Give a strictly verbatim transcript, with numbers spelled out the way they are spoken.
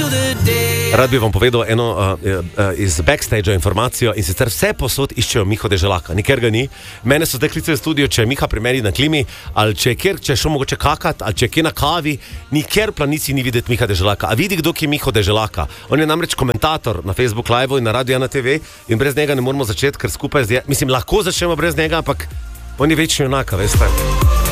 Rad bi vam povedal eno uh, uh, iz backstage informacijo in sicer vse posod iščejo Miho Deželaka, nikjer ga ni. Mene so zdaj klicali v studio, če je Miha pri meni na klimi, ali če je kjer, če je šel mogoče kakat, ali če je kje na kavi, nikjer planici ni videti Miha Deželaka. A vidi, kdo je Miho Deželaka? On je namreč komentator na Facebook Live in na Radio ena te ve in brez njega ne moramo začeti, ker skupaj zdaj, mislim, lahko začnemo brez njega, ampak on je večni junak, veste.